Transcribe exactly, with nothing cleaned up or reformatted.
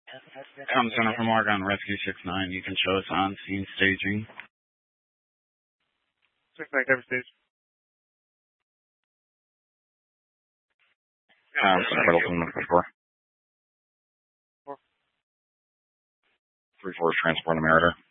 Come Center from Argonne Rescue six nine. You can show us on scene staging. six nine, cover stage. Um, Middleton, three four. Four. three four is transport a Meritor.